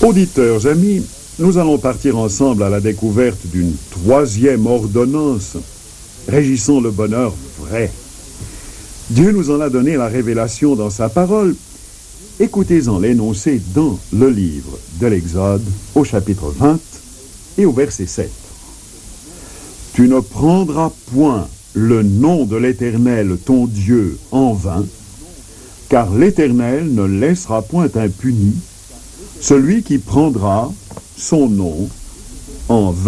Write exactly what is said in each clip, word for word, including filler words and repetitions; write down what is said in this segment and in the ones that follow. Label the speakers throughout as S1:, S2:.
S1: Auditeurs, amis, nous allons partir ensemble à la découverte d'une troisième ordonnance régissant le bonheur vrai. Dieu nous en a donné la révélation dans sa parole. Écoutez-en l'énoncé dans le livre de l'Exode au chapitre vingt et au verset sept. « Tu ne prendras point le nom de l'Éternel ton Dieu en vain, car l'Éternel ne laissera point impuni celui qui prendra son nom en vain. »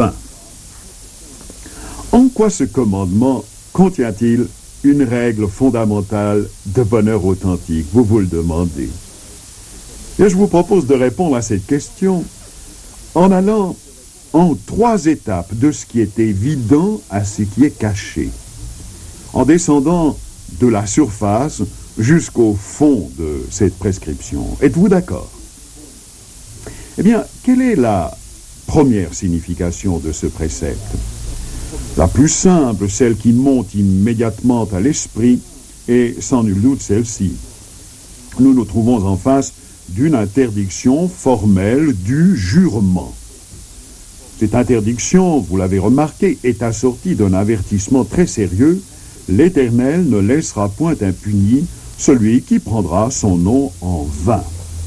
S1: En quoi ce commandement contient-il une règle fondamentale de bonheur authentique? Vous vous le demandez. Et je vous propose de répondre à cette question en allant en trois étapes de ce qui est évident à ce qui est caché, en descendant de la surface jusqu'au fond de cette prescription. Êtes-vous d'accord? Eh bien, quelle est la première signification de ce précepte? La plus simple, celle qui monte immédiatement à l'esprit, est sans nul doute celle-ci. Nous nous trouvons en face d'une interdiction formelle du jurement. Cette interdiction, vous l'avez remarqué, est assortie d'un avertissement très sérieux. L'Éternel ne laissera point impuni celui qui prendra son nom en vain.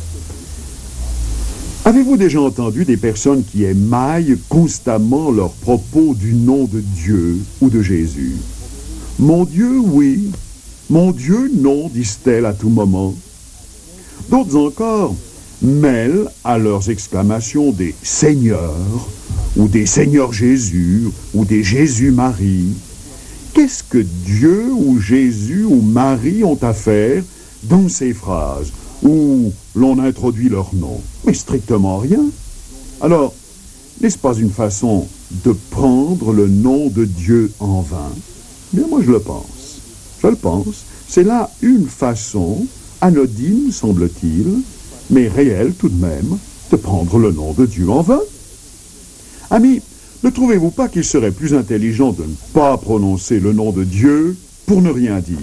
S1: Avez-vous déjà entendu des personnes qui émaillent constamment leurs propos du nom de Dieu ou de Jésus? Mon Dieu, oui. Mon Dieu, non, disent-elles à tout moment. D'autres encore mêlent à leurs exclamations des Seigneurs, ou des Seigneur Jésus, ou des Jésus-Marie. Qu'est-ce que Dieu ou Jésus ou Marie ont à faire dans ces phrases où l'on introduit leur nom? Mais strictement rien. Alors, n'est-ce pas une façon de prendre le nom de Dieu en vain? Bien, moi je le pense. Je le pense. C'est là une façon, anodine semble-t-il, mais réelle tout de même, de prendre le nom de Dieu en vain. Amis, ne trouvez-vous pas qu'il serait plus intelligent de ne pas prononcer le nom de Dieu pour ne rien dire?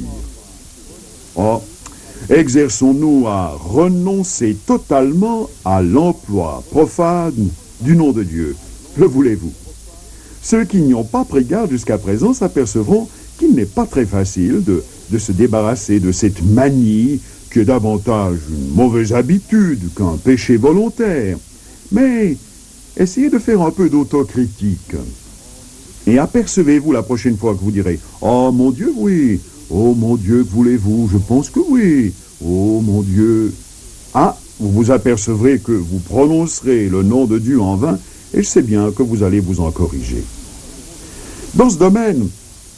S1: Oh, exerçons-nous à renoncer totalement à l'emploi profane du nom de Dieu. Le voulez-vous? Ceux qui n'y ont pas pris garde jusqu'à présent s'apercevront qu'il n'est pas très facile de, de se débarrasser de cette manie qui est davantage une mauvaise habitude qu'un péché volontaire. Mais essayez de faire un peu d'autocritique. Et apercevez-vous la prochaine fois que vous direz « Oh mon Dieu, oui !» Oh mon Dieu, que voulez-vous? Je pense que oui. Oh mon Dieu. Ah, vous vous apercevrez que vous prononcerez le nom de Dieu en vain, et je sais bien que vous allez vous en corriger. Dans ce domaine,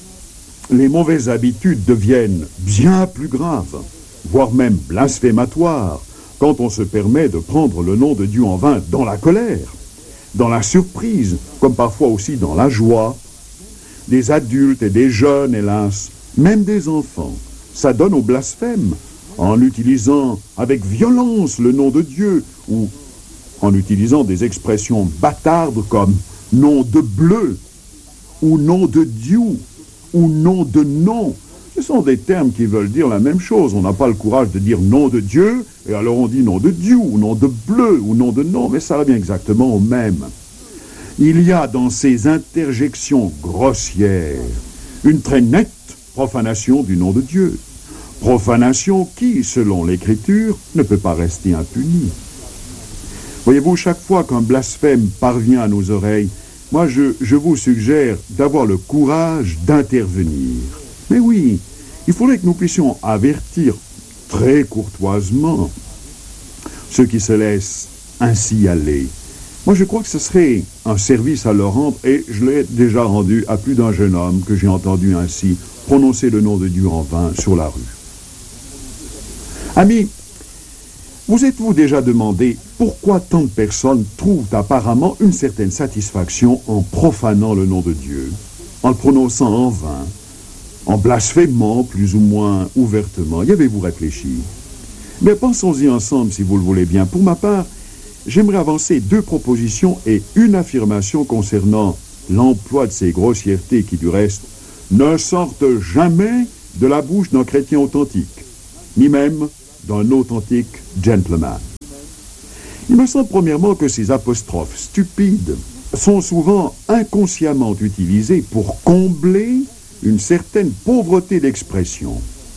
S1: les mauvaises habitudes deviennent bien plus graves, voire même blasphématoires, quand on se permet de prendre le nom de Dieu en vain dans la colère, dans la surprise, comme parfois aussi dans la joie. Des adultes et des jeunes, hélas, même des enfants, s'adonnent au blasphème en utilisant avec violence le nom de Dieu ou en utilisant des expressions bâtardes comme nom de bleu ou nom de Dieu ou nom de nom. Ce sont des termes qui veulent dire la même chose. On n'a pas le courage de dire nom de Dieu et alors on dit nom de Dieu ou nom de bleu ou nom de nom, mais ça revient exactement au même. Il y a dans ces interjections grossières une très nette profanation du nom de Dieu. Profanation qui, selon l'Écriture, ne peut pas rester impunie. Voyez-vous, chaque fois qu'un blasphème parvient à nos oreilles, moi je, je vous suggère d'avoir le courage d'intervenir. Mais oui, il faudrait que nous puissions avertir très courtoisement ceux qui se laissent ainsi aller. Moi je crois que ce serait un service à leur rendre, et je l'ai déjà rendu à plus d'un jeune homme que j'ai entendu ainsi prononcer le nom de Dieu en vain sur la rue. Amis, vous êtes-vous déjà demandé pourquoi tant de personnes trouvent apparemment une certaine satisfaction en profanant le nom de Dieu, en le prononçant en vain, en blasphémant plus ou moins ouvertement? Y avez-vous réfléchi? Mais pensons-y ensemble si vous le voulez bien. Pour ma part, j'aimerais avancer deux propositions et une affirmation concernant l'emploi de ces grossièretés qui, du reste, ne sortent jamais de la bouche d'un chrétien authentique, ni même d'un authentique gentleman. Il me semble premièrement que ces apostrophes stupides sont souvent inconsciemment utilisées pour combler une certaine pauvreté d'expression.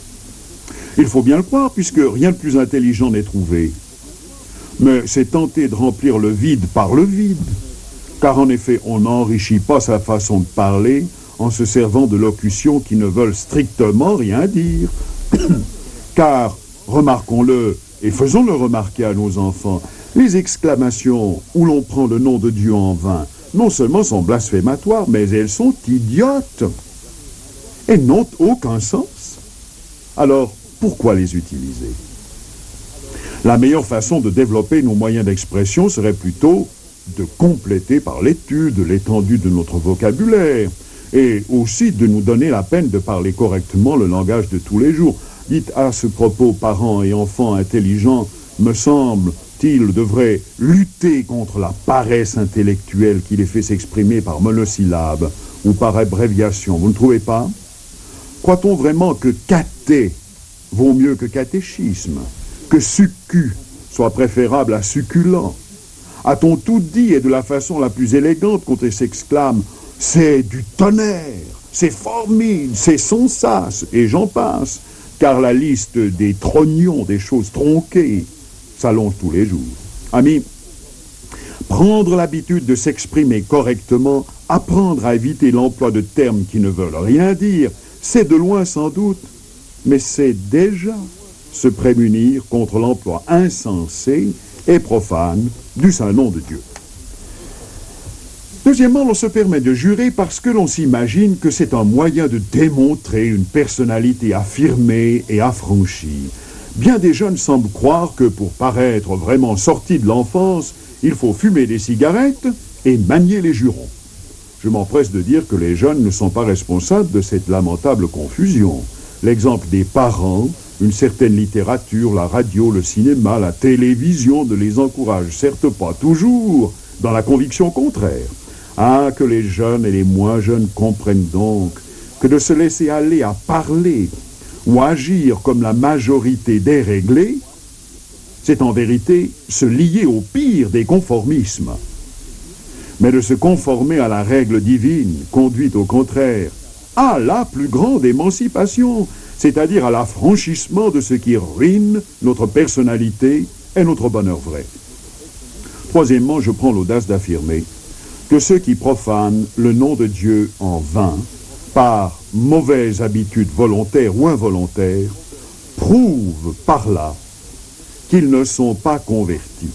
S1: Il faut bien le croire, puisque rien de plus intelligent n'est trouvé. Mais c'est tenter de remplir le vide par le vide, car en effet, on n'enrichit pas sa façon de parler en se servant de locutions qui ne veulent strictement rien dire. Car, remarquons-le, et faisons-le remarquer à nos enfants, les exclamations où l'on prend le nom de Dieu en vain, non seulement sont blasphématoires, mais elles sont idiotes et n'ont aucun sens. Alors, pourquoi les utiliser? La meilleure façon de développer nos moyens d'expression serait plutôt de compléter par l'étude l'étendue de notre vocabulaire et aussi de nous donner la peine de parler correctement le langage de tous les jours. Dites à ce propos, parents et enfants intelligents, me semble-t-il, devraient lutter contre la paresse intellectuelle qui les fait s'exprimer par monosyllabes ou par abréviation. Vous ne trouvez pas? Croit-on vraiment que caté vaut mieux que catéchisme, que succu soit préférable à succulent? A-t-on tout dit et de la façon la plus élégante quand on s'exclame « c'est du tonnerre, c'est formide, c'est sans sas » et j'en passe, car la liste des trognons, des choses tronquées, s'allonge tous les jours. Amis, prendre l'habitude de s'exprimer correctement, apprendre à éviter l'emploi de termes qui ne veulent rien dire, c'est de loin sans doute, mais c'est déjà se prémunir contre l'emploi insensé et profane du saint nom de Dieu. Deuxièmement, l'on se permet de jurer parce que l'on s'imagine que c'est un moyen de démontrer une personnalité affirmée et affranchie. Bien des jeunes semblent croire que pour paraître vraiment sortis de l'enfance, il faut fumer des cigarettes et manier les jurons. Je m'empresse de dire que les jeunes ne sont pas responsables de cette lamentable confusion. L'exemple des parents, une certaine littérature, la radio, le cinéma, la télévision ne les encourage certes pas toujours dans la conviction contraire. Ah, que les jeunes et les moins jeunes comprennent donc que de se laisser aller à parler ou agir comme la majorité déréglée, c'est en vérité se lier au pire des conformismes. Mais de se conformer à la règle divine conduit au contraire à la plus grande émancipation, c'est-à-dire à l'affranchissement de ce qui ruine notre personnalité et notre bonheur vrai. Troisièmement, je prends l'audace d'affirmer que ceux qui profanent le nom de Dieu en vain, par mauvaise habitude volontaire ou involontaire, prouvent par là qu'ils ne sont pas convertis.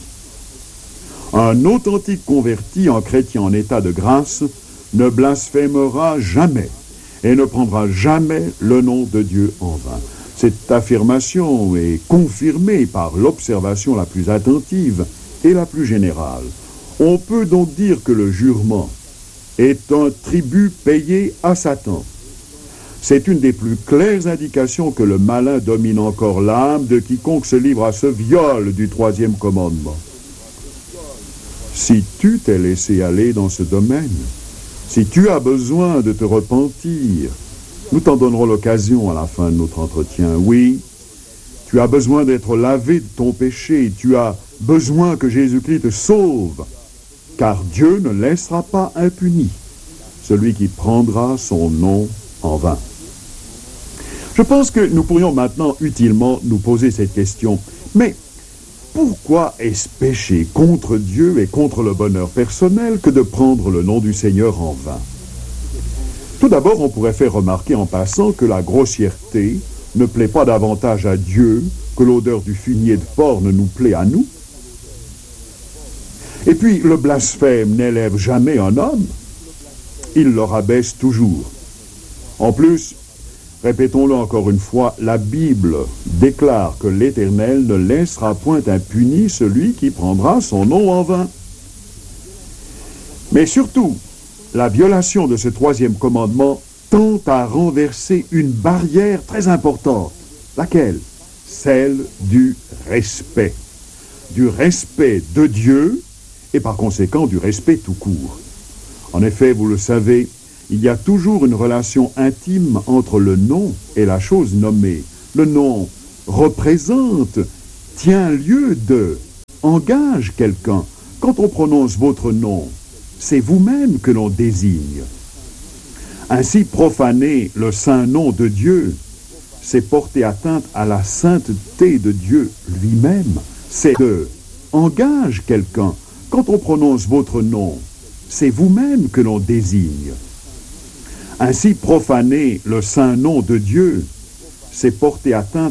S1: Un authentique converti, un chrétien en état de grâce, ne blasphémera jamais et ne prendra jamais le nom de Dieu en vain. Cette affirmation est confirmée par l'observation la plus attentive et la plus générale. On peut donc dire que le jurement est un tribut payé à Satan. C'est une des plus claires indications que le malin domine encore l'âme de quiconque se livre à ce viol du troisième commandement. Si tu t'es laissé aller dans ce domaine, si tu as besoin de te repentir, nous t'en donnerons l'occasion à la fin de notre entretien. Oui, tu as besoin d'être lavé de ton péché, tu as besoin que Jésus-Christ te sauve, car Dieu ne laissera pas impuni celui qui prendra son nom en vain. Je pense que nous pourrions maintenant utilement nous poser cette question. Mais pourquoi est-ce péché contre Dieu et contre le bonheur personnel que de prendre le nom du Seigneur en vain? Tout d'abord, on pourrait faire remarquer en passant que la grossièreté ne plaît pas davantage à Dieu que l'odeur du fumier de porc ne nous plaît à nous. Et puis, le blasphème n'élève jamais un homme, il le rabaisse toujours. En plus, répétons-le encore une fois, la Bible déclare que l'Éternel ne laissera point impuni celui qui prendra son nom en vain. Mais surtout, la violation de ce troisième commandement tend à renverser une barrière très importante. Laquelle? Celle du respect. Du respect de Dieu et par conséquent du respect tout court. En effet, vous le savez, il y a toujours une relation intime entre le nom et la chose nommée. Le nom représente, tient lieu de, engage quelqu'un, quand on prononce votre nom, c'est vous-même que l'on désigne. Ainsi, profaner le saint nom de Dieu, c'est porter atteinte à la sainteté de Dieu lui-même. C'est que engage quelqu'un, quand on prononce votre nom, c'est vous-même que l'on désigne. Ainsi, profaner le saint nom de Dieu, c'est porter atteinte